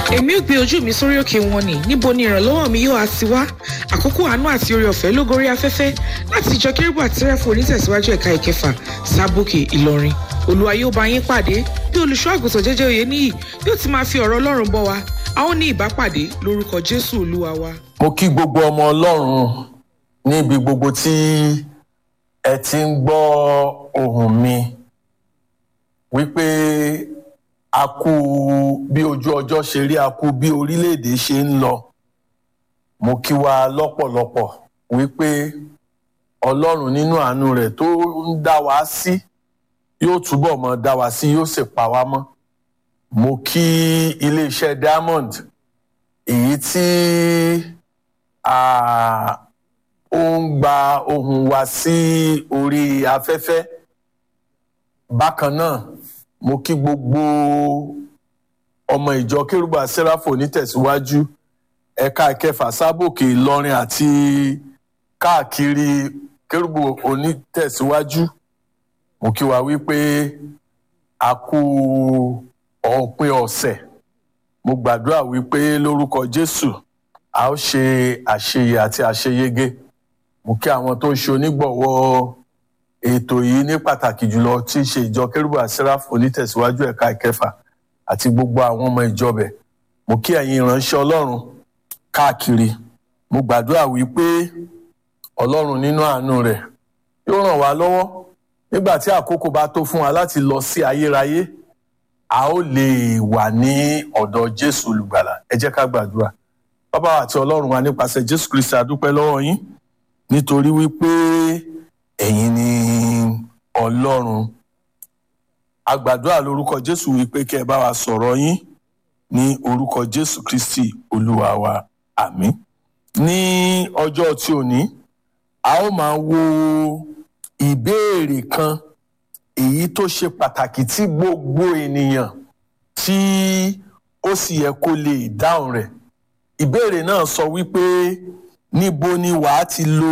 Èmi ò gbé ojú mi sórí òkè wọn ni, níbo ni ìrànlọ́wọ́ mi yóò á ti wá? Àkókò àánú àti oore ọ̀fẹ́ ló gorí afẹ́fẹ́ láti ìjọ Kérúbù àti Sẹ́ráfù onítẹ̀síwájú ẹ̀ka ìkẹfà Sábòkè Ìlọrin. Olúwa yóò bá yín pàdé bí olùṣọ́ àgùntàn jẹ́jẹ́ Oyèníyì yóò ti máa fi ọ̀rọ̀ Ọlọ́run bọ́ wa. A ó ní ìbápàdé lórúkọ Jésù Olúwa wa. Mo kí gbogbo ọmọ Ọlọ́run níbi gbogbo tí ẹ ti ń gbọ́ ohùn mi wípé a kú bí ojú ọjọ́ ṣe rí, a kú bí orílẹ̀-èdè ṣe ń lọ. Mo kí wa lọ́pọ̀lọpọ̀ wípé Ọlọ́run nínú àánú rẹ̀ tó ń dá wa sí yóò túbọ̀ mọ́ dá wa sí, yóò sì pa wá mọ́. Mo kí iléeṣẹ́ Diamond èyí tí ó ń gba ohùn wa sí orí afẹ́fẹ́. Bákan náà mo kí gbogbo ọmọ ìjọ Kérúbù àti Sẹ́ráfù onítẹ̀síwájú ẹ̀ka ìkẹfà Sábòkè Ìlọrin àti káàkiri Kérúbù onítẹ̀síwájú. Mo kí wa wípé a kú òpin ọ̀sẹ̀. Mo gbàdúrà wípé lórúkọ Jésù a ó ṣe àṣeyẹ àti àṣeyege. Mo kí àwọn tó ń ṣe onígbọ̀wọ́ ètò yìí ní pàtàkì jùlọ tí í ṣe ìjọ Kérúbù àti Sẹ́ráfù onítẹ̀síwájú ẹ̀ka ìkẹfà àti gbogbo àwọn ọmọ ìjọ bẹ̀. Mo kí ẹ̀yin ìránṣẹ́ Ọlọ́run káàkiri. Mo gbàdúrà wípé Ọlọ́run nínú àánú rẹ̀ yóò ràn wá lọ́wọ́ nígbà tí àkókò bá tó fún wa láti lọ sí ayérayé. A ó lè wà ní ọ̀dọ̀ Jésù olùgbàlà. Ẹ jẹ́ ká gbàdúrà. Bàbá àti Ọlọ́run wa nípasẹ̀ Jésù Kristi a dúpẹ́ lọ́wọ́ yín nítorí wípé ẹ̀yin ni Ọlọ́run. A gbàdúrà lórúkọ Jésù wípé kẹ́ ẹ bá wa sọ̀rọ̀ yín ní orúkọ Jésù Kristi Olúwa wa. Àmín. Ní ọjọ́ tí òní, a ó máa wo ìbéèrè kan èyí tó ṣe pàtàkì tí gbogbo ènìyàn tí ó sì yẹ kó lè dáhùn rẹ̀. Ìbéèrè náà sọ wípé níbo ni wàá ti lo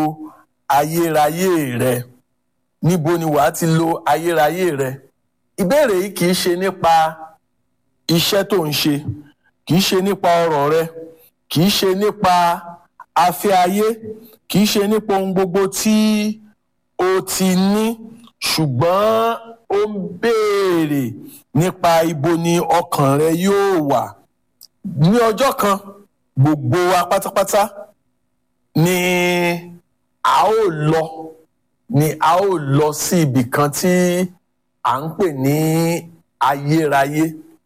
ayérayé rẹ? Níbo ni wàá ti lo ayérayé rẹ? Ìbéèrè yìí kìí ṣe nípa iṣẹ́ tó ń ṣe, kìí ṣe nípa ọrọ̀ rẹ, kìí ṣe nípa afẹ́ ayé, kìí ṣe nípa ohun gbogbo tí o ti ní, ṣùgbọ́n ó ń béèrè nípa ibo ni ọkàn rẹ yóò wà. Ní ọjọ́ kan, gbogbo wa pátápátá ni a ó lọ sí ibì kan tí à ń pè ní ayérayé.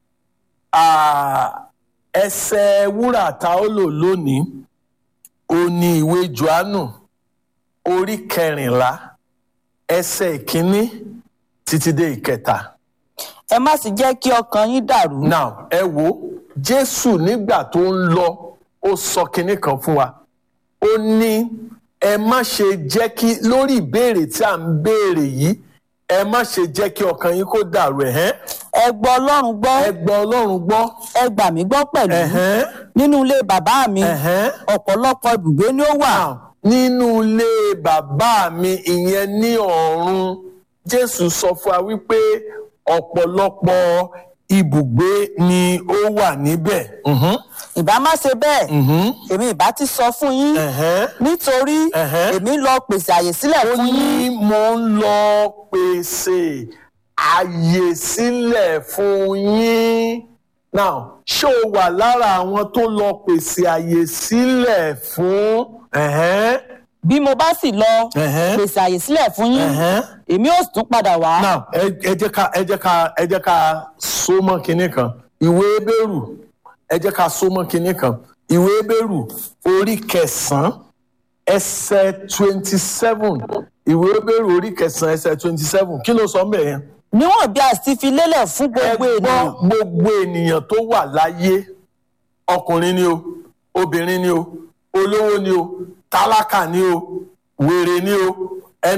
Ẹsẹ̀ wúrà tá ó lò lónìí ó ní ìwé Jòhánù orí 14 ẹsẹ̀ 1 títí dé 3. Ẹ má sì jẹ́ kí ọkàn yín dàrú. Now ẹ wo Jésù nígbà tó ń lọ ó sọ kinní kan fún wa. Ó ní ẹ má ṣe jẹ́ kí lórí ìbéèrè tí à ń béèrè yìí, ẹ má ṣe jẹ́ kí ọkàn yín kó dàrú. Ẹ gbọ́ Ọlọ́run gbọ́. Ẹ gbọ́ Ọlọ́run gbọ́. Ẹ gbà mí gbọ́ pẹ̀lú. Nínú ilé bàbá mi ọ̀pọ̀lọpọ̀ ibùgbé ni ó wà. Nínú ilé bàbá mi ìyẹn ní ọ̀run. Jésù sọ fún wa wípé ọ̀pọ̀lọpọ̀ ibùgbé ni ó wà níbẹ̀. Ìbá má ṣe bẹ́ẹ̀, èmi ìbá ti sọ fún yín, nítorí èmi lọ pèsè àyè sílẹ̀ fún yín. Ó ní mo ń lọ pèsè àyè sílẹ̀ fún yín. Now, ṣé o wà lára àwọn tó lọ pèsè àyè sílẹ̀ fún? Bí mo bá sì lọ pèsè àyè sílẹ̀ fún yín, èmi ó tún padà wá. Now, ẹ jẹ́ ká so mọ́ kinní kan. Ìwé Hébérù, ẹ jẹ́ ká so mọ́ kinní kan. Ìwé Hébérù orí 9 ẹsẹ̀ 27. Ìwé Hébérù orí 9 ẹsẹ̀ 27. Kí ló sọ ńbẹ̀ yẹn? Níwọ̀n bí a sì fi lélẹ̀ fún gbogbo ènìyàn. Gbogbo ènìyàn tó wà láyé, ọkùnrin ni o, obìnrin ni o, olówó ni o, tálákà ni o, wèrè ni o,